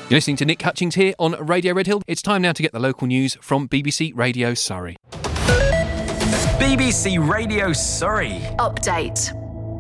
You're listening to Nick Hutchings here on Radio Red Hill. It's time now to get the local news from BBC Radio Surrey. BBC Radio Surrey. Update.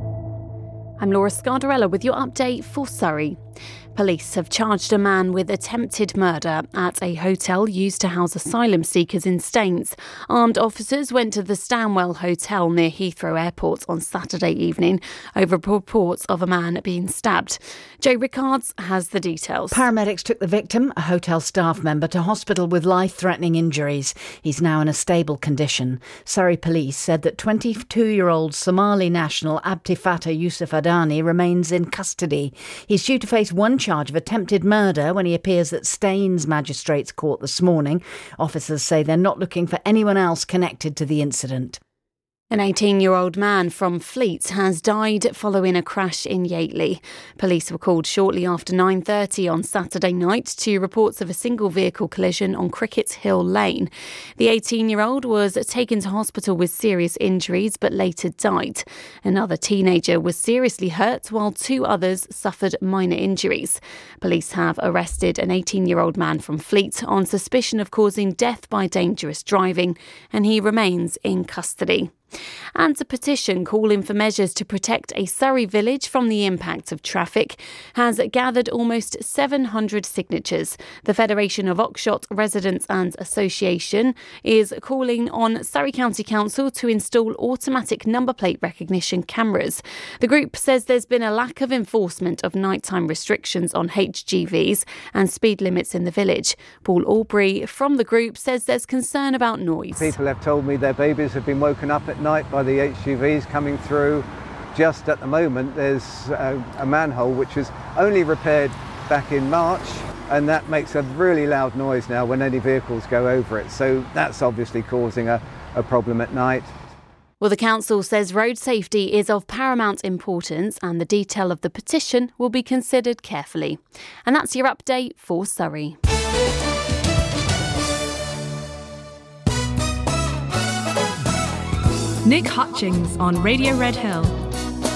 I'm Laura Scardarella with your update for Surrey. Police have charged a man with attempted murder at a hotel used to house asylum seekers in Staines. Armed officers went to the Stanwell Hotel near Heathrow Airport on Saturday evening over reports of a man being stabbed. Joe Rickards has the details. Paramedics took the victim, a hotel staff member, to hospital with life-threatening injuries. He's now in a stable condition. Surrey Police said that 22-year-old Somali national Abdi Fattah Yusuf Adani remains in custody. He's due to face one charge of attempted murder when he appears at Staines Magistrates Court this morning. Officers say they're not looking for anyone else connected to the incident. An 18-year-old man from Fleet has died following a crash in Yateley. Police were called shortly after 9:30 on Saturday night to reports of a single vehicle collision on Cricket Hill Lane. The 18-year-old was taken to hospital with serious injuries but later died. Another teenager was seriously hurt while two others suffered minor injuries. Police have arrested an 18-year-old man from Fleet on suspicion of causing death by dangerous driving, and he remains in custody. And a petition calling for measures to protect a Surrey village from the impact of traffic has gathered almost 700 signatures. The Federation of Oxshott Residents and Association is calling on Surrey County Council to install automatic number plate recognition cameras. The group says there's been a lack of enforcement of nighttime restrictions on HGVs and speed limits in the village. Paul Aubrey from the group says there's concern about noise. People have told me their babies have been woken up at night by the HGVs coming through. Just at the moment there's a manhole which was only repaired back in March, and that makes a really loud noise now when any vehicles go over it, so that's obviously causing a problem at night. Well, the council says road safety is of paramount importance and the detail of the petition will be considered carefully. And that's your update for Surrey. Nick Hutchings on Radio Red Hill.